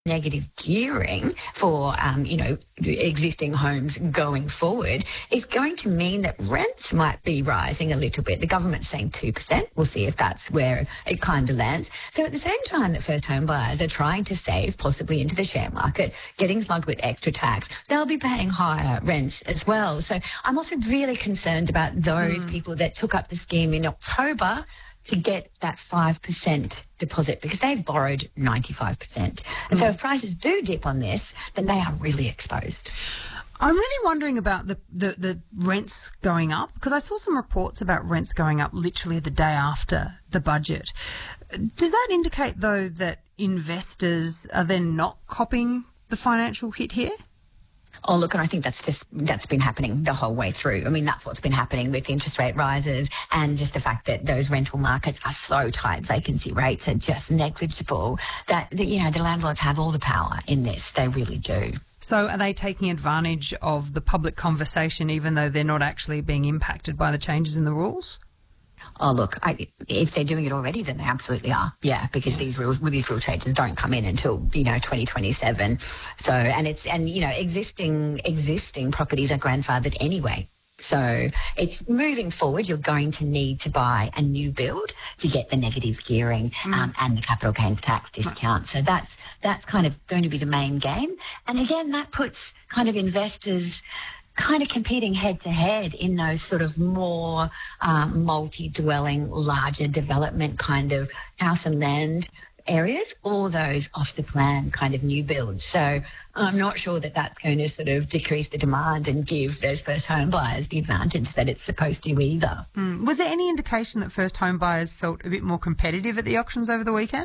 negative gearing for, existing homes going forward is going to mean that rents might be rising a little bit. The government's saying 2%. We'll see if that's where it kind of lands. So at the same time that first home buyers are trying to save, possibly into the share market, getting slugged with extra tax, they'll be paying higher rents as well. So I'm also really concerned about those people that took up the scheme in October to get that 5% deposit because they've borrowed 95%. And so if prices do dip on this, then they are really exposed. I'm really wondering about the rents going up, because I saw some reports about rents going up literally the day after the budget. Does that indicate, though, that investors are then not copping the financial hit here? Oh, look, and I think that's been happening the whole way through. I mean, that's what's been happening with interest rate rises and just the fact that those rental markets are so tight, vacancy rates are just negligible, that the landlords have all the power in this. They really do. So are they taking advantage of the public conversation even though they're not actually being impacted by the changes in the rules? Oh, look, if they're doing it already, then they absolutely are. Yeah, because these rule changes don't come in until, 2027. So, existing properties are grandfathered anyway. So it's moving forward. You're going to need to buy a new build to get the negative gearing and the capital gains tax discount. So that's kind of going to be the main game. And again, that puts kind of investors kind of competing head-to-head in those sort of more multi-dwelling, larger development kind of house and land areas, or those off-the-plan kind of new builds. So I'm not sure that that's going to sort of decrease the demand and give those first home buyers the advantage that it's supposed to either. Was there any indication that first home buyers felt a bit more competitive at the auctions over the weekend?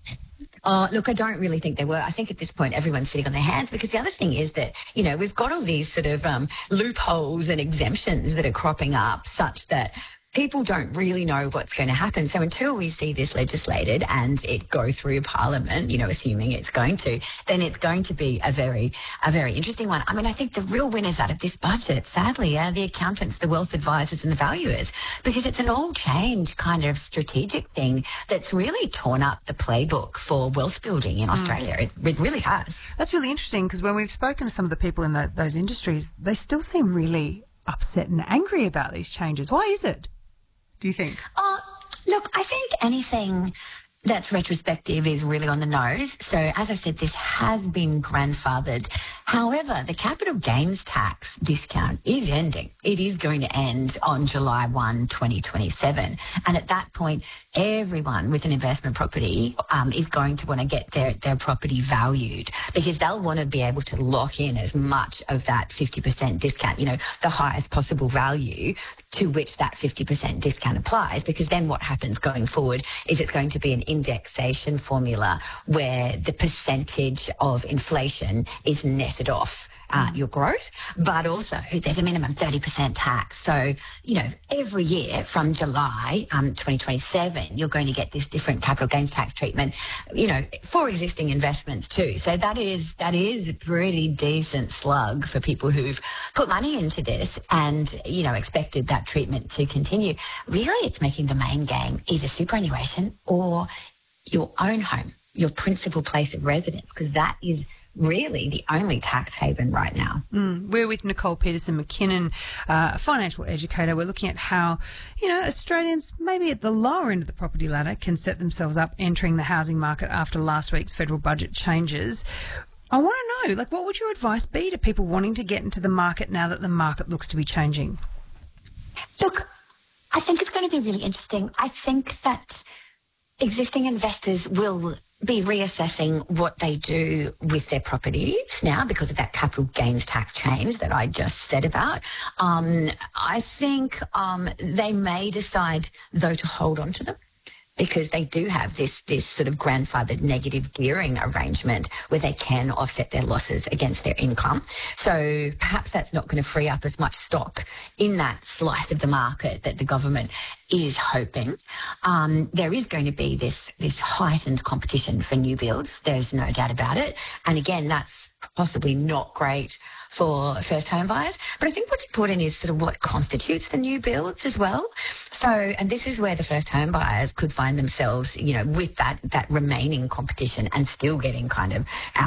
Look, I don't really think there were. I think at this point everyone's sitting on their hands, because the other thing is that, we've got all these sort of loopholes and exemptions that are cropping up such that people don't really know what's going to happen. So until we see this legislated and it go through Parliament, assuming it's going to, then it's going to be a very interesting one. I mean, I think the real winners out of this budget, sadly, are the accountants, the wealth advisors and the valuers, because it's an all-change kind of strategic thing that's really torn up the playbook for wealth building in Australia. It really has. That's really interesting, because when we've spoken to some of the people in those industries, they still seem really upset and angry about these changes. Why is it, do you think? Look, I think anything that's retrospective is really on the nose. So, as I said, this has been grandfathered. However, the capital gains tax discount is ending. It is going to end on July 1, 2027. And at that point, everyone with an investment property is going to want to get their property valued, because they'll want to be able to lock in as much of that 50% discount, the highest possible value to which that 50% discount applies, because then what happens going forward is it's going to be an indexation formula where the percentage of inflation is netted off your growth, but also there's a minimum 30% tax. So, every year from July 2027, you're going to get this different capital gains tax treatment, for existing investments too. So that is a pretty decent slug for people who've put money into this and, expected that treatment to continue. Really, it's making the main game either superannuation or your own home, your principal place of residence, because that is really the only tax haven right now. We're with Nicole Peterson-McKinnon, a financial educator. We're looking at how, Australians maybe at the lower end of the property ladder can set themselves up entering the housing market after last week's federal budget changes. I want to know, what would your advice be to people wanting to get into the market now that the market looks to be changing? Look, I think it's going to be really interesting. I think that existing investors will be reassessing what they do with their properties now because of that capital gains tax change that I just said about. I think they may decide, though, to hold on to them, because they do have this sort of grandfathered negative gearing arrangement where they can offset their losses against their income. So perhaps that's not going to free up as much stock in that slice of the market that the government is hoping. There is going to be this heightened competition for new builds. There's no doubt about it. And again, that's possibly not great for first home buyers. But I think what's important is sort of what constitutes the new builds as well. So, and this is where the first home buyers could find themselves, with that remaining competition and still getting kind of out